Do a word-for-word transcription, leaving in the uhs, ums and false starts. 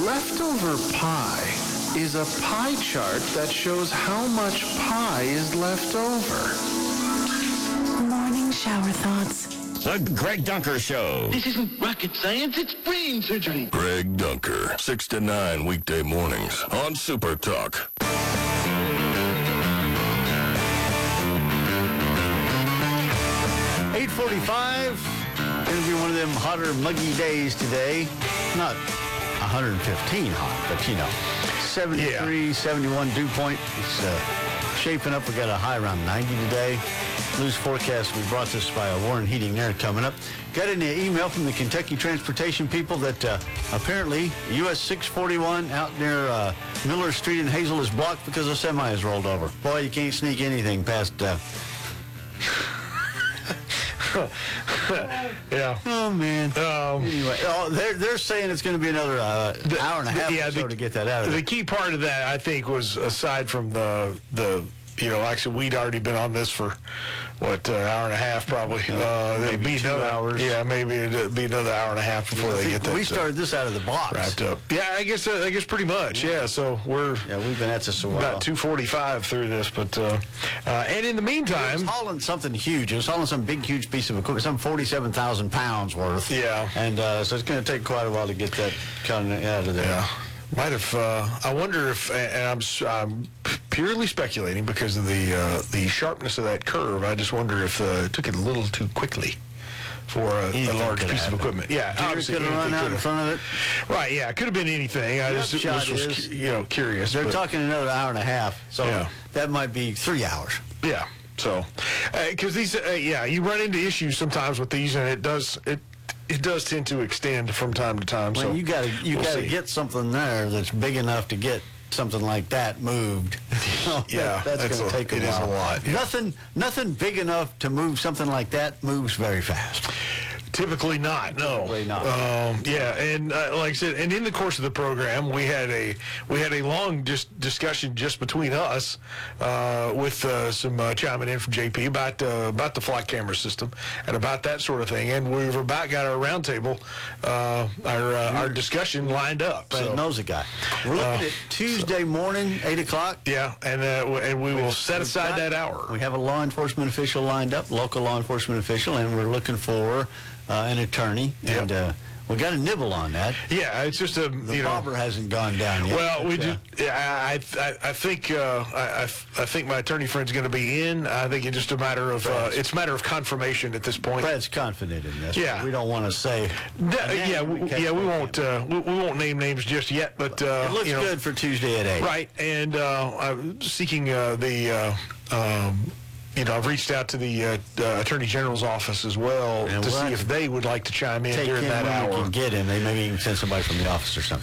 leftover pie is a pie chart that shows how much pie is left over. Morning shower thoughts. The Greg Dunker Show. This isn't rocket science, it's brain surgery. Greg Dunker, six to nine weekday mornings on Super Talk. eight forty-five. Going to be one of them hotter, muggy days today. Not one hundred fifteen hot, but you know, seventy-three, yeah. seventy-one dew point. It's uh, shaping up. We got a high around ninety today. Loose forecast. We brought this by a Warren Heating Air coming up. Got an email from the Kentucky transportation people that uh, apparently U S six forty-one out near uh, Miller Street in Hazel is blocked because a semi is rolled over. Boy, you can't sneak anything past... Uh, yeah. Oh, man. Um, anyway, oh, they're, they're saying it's going to be another uh, the, hour and a half yeah, or so the, to get that out of The it. key part of that, I think, was aside from the, the you know, actually, we'd already been on this for, what, an uh, hour and a half probably. Uh, maybe be two another, hours. Yeah, maybe it'd be another hour and a half before they get that. We started this out of the box. Wrapped up. Yeah, I guess uh, I guess pretty much, yeah. So we're yeah, we've been at this a while. About two forty-five through this, but, uh, uh, and in the meantime. It was hauling something huge. It was hauling some big, huge piece of equipment, some forty-seven thousand pounds worth. Yeah. And uh, so it's going to take quite a while to get that kind of out of there. Yeah. Might have. Uh, I wonder if, and I'm, I'm purely speculating because of the uh, the sharpness of that curve. I just wonder if uh, it took it a little too quickly for a, a large piece of equipment. Yeah, obviously could have run out in front of it. Right. Yeah, it could have been anything. I just, just was, is, you know, curious. They're but, talking another hour and a half, so yeah. that might be three hours. Yeah. So, because uh, these, uh, yeah, you run into issues sometimes with these, and it does it. It does tend to extend from time to time. Well, so you got to you we'll got to see. get something there that's big enough to get something like that moved. Yeah, that, that's, that's going to a, take a it while. Is a lot. Yeah. Nothing, nothing big enough to move something like that moves very fast. Typically not, no. Typically not. Um, yeah, and uh, like I said, and in the course of the program, we had a we had a long just discussion just between us uh, with uh, some uh, chiming in from J P about uh, about the flight camera system and about that sort of thing, and we've about got our roundtable, uh, our uh, our discussion lined up. Brad so. knows a guy. We're looking Uh, at Tuesday morning, eight o'clock. Yeah, and uh, w- and we will set aside that hour. We have a law enforcement official lined up, local law enforcement official, and we're looking for uh, an attorney. Yep. And uh, we got a nibble on that. Yeah, it's just a The you know. bobber hasn't gone down yet. Well, we but, uh, just, yeah, I, I, I think, uh, I, I think my attorney friend's going to be in. I think it's just a matter of, uh, it's a matter of confirmation at this point. Brad's confident in this. Yeah. We don't want to say. No, yeah, we, yeah, we won't, uh, we, we won't name names just yet, but uh, It looks you know, good for Tuesday at eight. right? And uh, I'm seeking uh, the. Uh, um, You know, I've reached out to the uh, uh, Attorney General's office as well And to we'll see if they would like to chime in Take during him that when we hour. can get him. They maybe even send somebody from the office or something.